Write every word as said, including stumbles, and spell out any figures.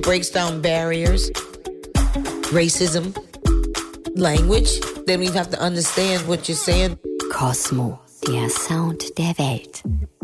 it breaks down barriers, racism, language. Then we have to understand what you're saying. Cosmo, der Sound der Welt.